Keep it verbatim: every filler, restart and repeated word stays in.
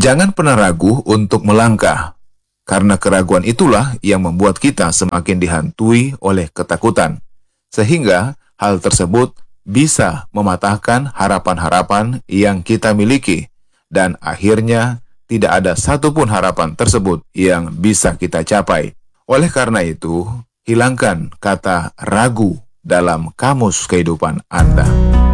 Jangan pernah ragu untuk melangkah, karena keraguan itulah yang membuat kita semakin dihantui oleh ketakutan, sehingga hal tersebut bisa mematahkan harapan-harapan yang kita miliki, dan akhirnya tidak ada satupun harapan tersebut yang bisa kita capai. Oleh karena itu, hilangkan kata ragu dalam kamus kehidupan Anda.